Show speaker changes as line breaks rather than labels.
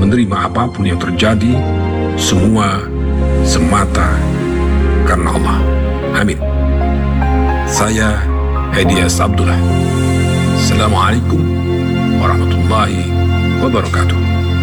menerima apapun yang terjadi, semua semata karena Allah. Amin. Saya Hedias Abdullah. Assalamualaikum warahmatullahi wabarakatuh.